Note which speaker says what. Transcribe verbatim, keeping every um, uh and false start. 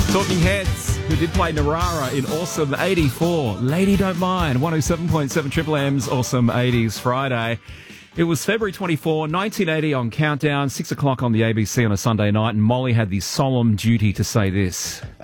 Speaker 1: Talking Heads, who did play Narara in Awesome eighty-four. Lady Don't Mind, one oh seven point seven Triple M's Awesome eighties Friday. It was February twenty-fourth, nineteen eighty on Countdown, six o'clock on the A B C on a Sunday night, and Molly had the solemn duty to say this.